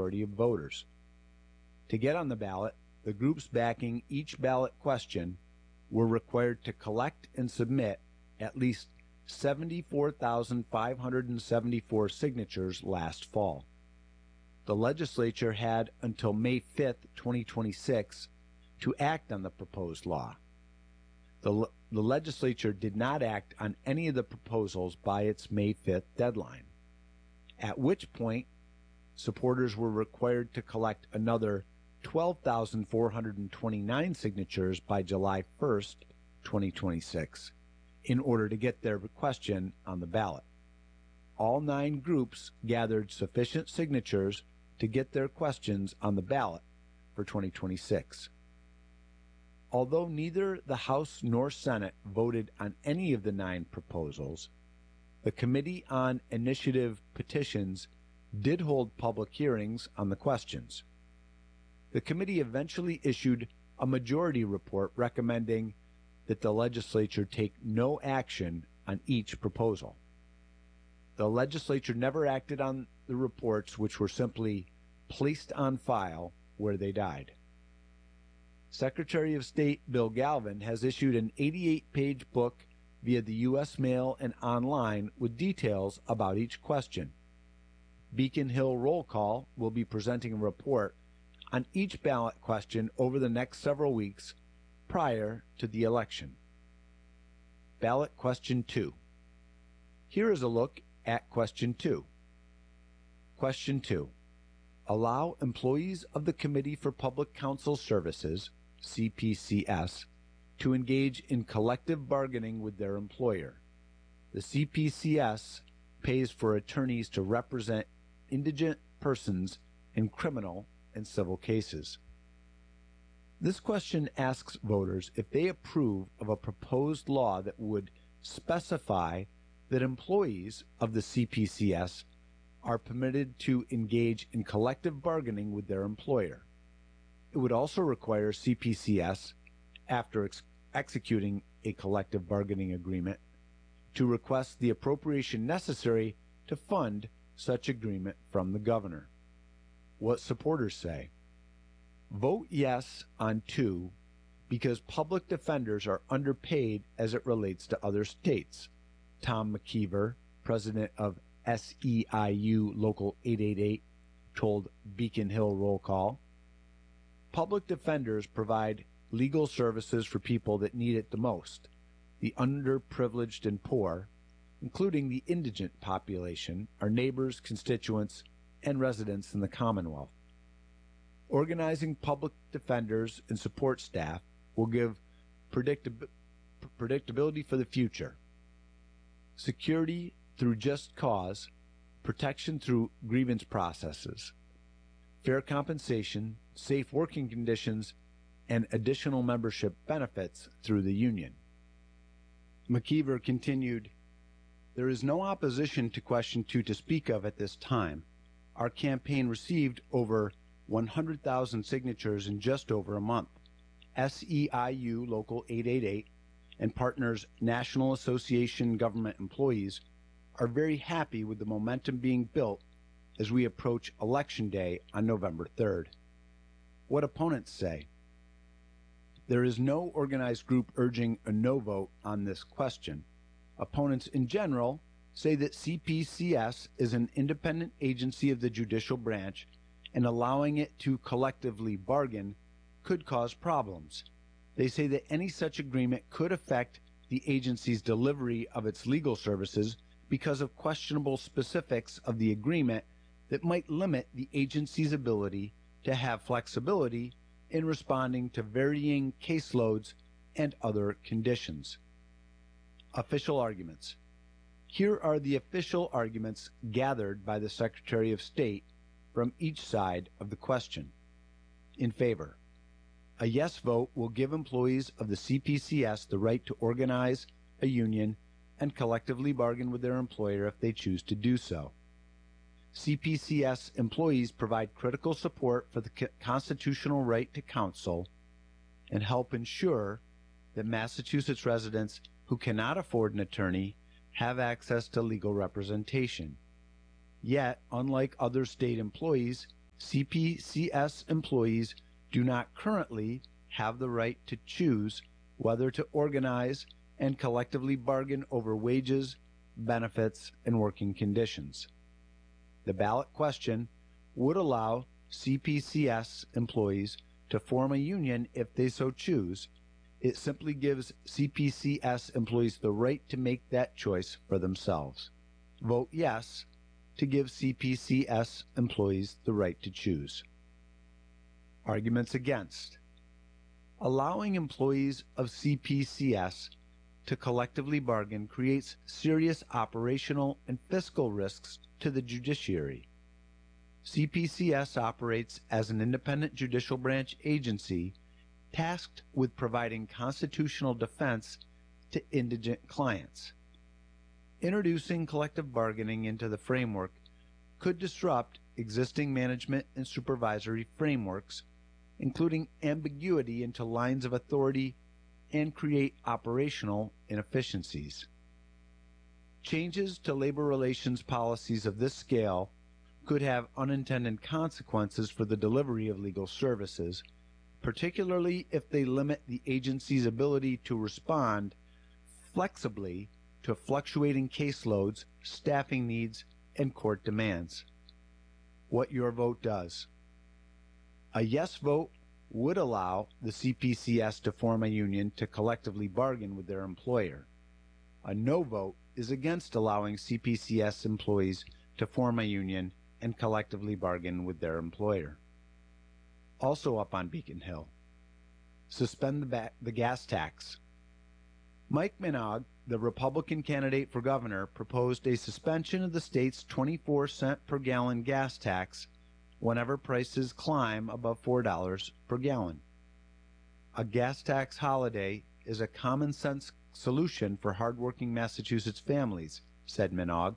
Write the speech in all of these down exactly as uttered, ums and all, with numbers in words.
majority of voters. To get on the ballot, the groups backing each ballot question were required to collect and submit at least seventy-four thousand five hundred seventy-four signatures last fall. The legislature had until May fifth, twenty twenty-six to act on the proposed law. The, the legislature did not act on any of the proposals by its May fifth deadline, at which point supporters were required to collect another twelve thousand four hundred twenty-nine signatures by July first, twenty twenty-six, in order to get their question on the ballot. All nine groups gathered sufficient signatures to get their questions on the ballot for twenty twenty-six. Although neither the House nor Senate voted on any of the nine proposals, the Committee on Initiative Petitions did hold public hearings on the questions. The committee eventually issued a majority report recommending that the legislature take no action on each proposal. The legislature never acted on the reports, which were simply placed on file where they died. Secretary of State Bill Galvin has issued an eighty-eight page book via the U S mail and online with details about each question. Beacon Hill Roll Call will be presenting a report on each ballot question over the next several weeks prior to the election. Ballot Question two. Here is a look at Question two. Question two. Allow employees of the Committee for Public Counsel Services, C P C S, to engage in collective bargaining with their employer. The C P C S pays for attorneys to represent indigent persons in criminal and civil cases. This question asks voters if they approve of a proposed law that would specify that employees of the C P C S are permitted to engage in collective bargaining with their employer. It would also require C P C S, after ex- executing a collective bargaining agreement, to request the appropriation necessary to fund such agreement from the governor. What supporters say. Vote yes on two because public defenders are underpaid as it relates to other states. Tom McKeever, president of S E I U Local eight eight eight, told Beacon Hill Roll Call. Public defenders provide legal services for people that need it the most, the underprivileged and poor, including the indigent population, our neighbors, constituents, and residents in the Commonwealth. Organizing public defenders and support staff will give predictab- predictability for the future, security through just cause, protection through grievance processes, fair compensation, safe working conditions, and additional membership benefits through the union. McKeever continued, there is no opposition to question two to speak of at this time. Our campaign received over one hundred thousand signatures in just over a month. S E I U Local eight eight eight and partners National Association Government Employees are very happy with the momentum being built as we approach Election Day on November third. What opponents say. There is no organized group urging a no vote on this question. Opponents in general say that C P C S is an independent agency of the judicial branch, and allowing it to collectively bargain could cause problems. They say that any such agreement could affect the agency's delivery of its legal services because of questionable specifics of the agreement that might limit the agency's ability to have flexibility in responding to varying caseloads and other conditions. Official arguments. Here are the official arguments gathered by the Secretary of State from each side of the question. In favor. A yes vote will give employees of the C P C S the right to organize a union and collectively bargain with their employer if they choose to do so. C P C S employees provide critical support for the constitutional right to counsel and help ensure that Massachusetts residents who cannot afford an attorney have access to legal representation. Yet, unlike other state employees, C P C S employees do not currently have the right to choose whether to organize and collectively bargain over wages, benefits, and working conditions. The ballot question would allow C P C S employees to form a union if they so choose. It simply gives C P C S employees the right to make that choice for themselves. Vote yes to give C P C S employees the right to choose. Arguments against. Allowing employees of C P C S to collectively bargain creates serious operational and fiscal risks to the judiciary. C P C S operates as an independent judicial branch agency tasked with providing constitutional defense to indigent clients. Introducing collective bargaining into the framework could disrupt existing management and supervisory frameworks, including ambiguity into lines of authority, and create operational inefficiencies. Changes to labor relations policies of this scale could have unintended consequences for the delivery of legal services, particularly if they limit the agency's ability to respond flexibly to fluctuating caseloads, staffing needs, and court demands. What your vote does. A yes vote would allow the C P C S to form a union to collectively bargain with their employer. A no vote is against allowing C P C S employees to form a union and collectively bargain with their employer. Also up on Beacon Hill, suspend the, ba- the gas tax. Mike Minogue, the Republican candidate for governor, proposed a suspension of the state's twenty-four cent per gallon gas tax whenever prices climb above four dollars per gallon. A gas tax holiday is a common-sense solution for hardworking Massachusetts families, said Minogue.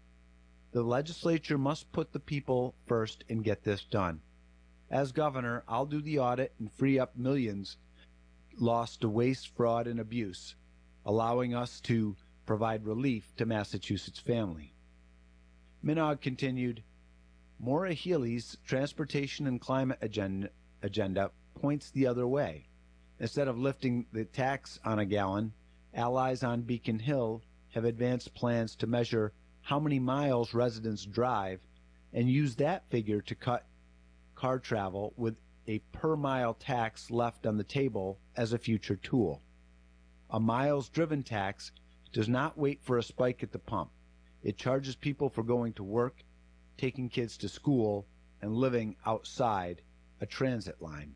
The legislature must put the people first and get this done. As governor, I'll do the audit and free up millions lost to waste, fraud, and abuse, allowing us to provide relief to Massachusetts family. Minogue continued, Maura Healey's transportation and climate agenda, agenda points the other way. Instead of lifting the tax on a gallon, allies on Beacon Hill have advanced plans to measure how many miles residents drive and use that figure to cut car travel, with a per-mile tax left on the table as a future tool. A miles-driven tax does not wait for a spike at the pump. It charges people for going to work, taking kids to school, and living outside a transit line.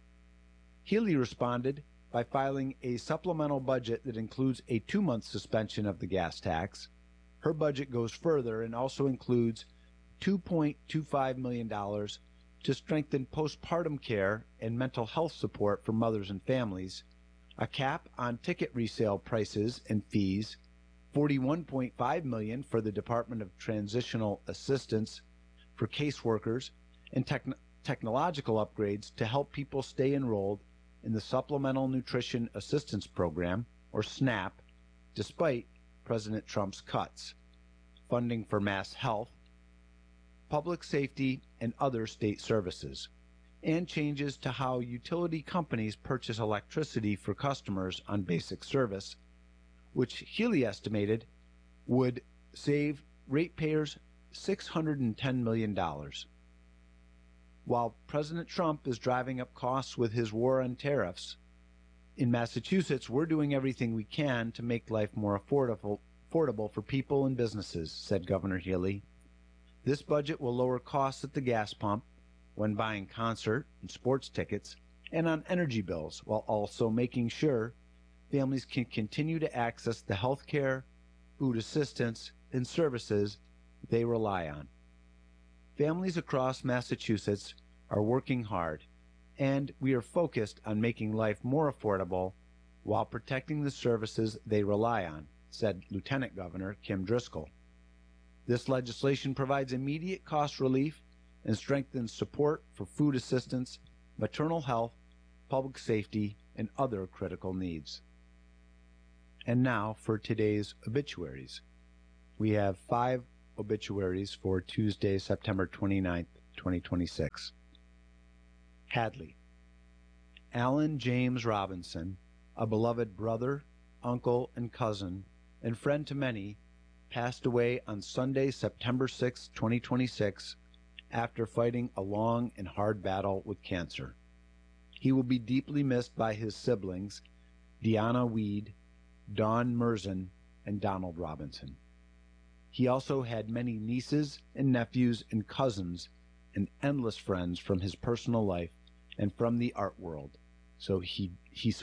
Healey responded by filing a supplemental budget that includes a two-month suspension of the gas tax. Her budget goes further and also includes two point two five million dollars to strengthen postpartum care and mental health support for mothers and families, a cap on ticket resale prices and fees, forty-one point five million dollars for the Department of Transitional Assistance for caseworkers, and techn- technological upgrades to help people stay enrolled in the Supplemental Nutrition Assistance Program, or SNAP, despite President Trump's cuts, funding for mass health, public safety, and other state services, and changes to how utility companies purchase electricity for customers on basic service, which Healey estimated would save ratepayers six hundred ten million dollars. While President Trump is driving up costs with his war on tariffs, in Massachusetts, we're doing everything we can to make life more affordable, affordable for people and businesses, said Governor Healey. This budget will lower costs at the gas pump, when buying concert and sports tickets, and on energy bills, while also making sure families can continue to access the health care, food assistance, and services they rely on. Families across Massachusetts are working hard, and we are focused on making life more affordable while protecting the services they rely on, said Lieutenant Governor Kim Driscoll. This legislation provides immediate cost relief and strengthens support for food assistance, maternal health, public safety, and other critical needs. And now for today's obituaries. We have five obituaries for Tuesday, September twenty-ninth, twenty twenty-six. Hadley. Alan James Robinson, a beloved brother, uncle, and cousin, and friend to many, passed away on Sunday, September sixth, twenty twenty-six, after fighting a long and hard battle with cancer. He will be deeply missed by his siblings, Deanna Weed, Dawn Merzin, and Donald Robinson. He also had many nieces and nephews and cousins and endless friends from his personal life and from the art world, so he, he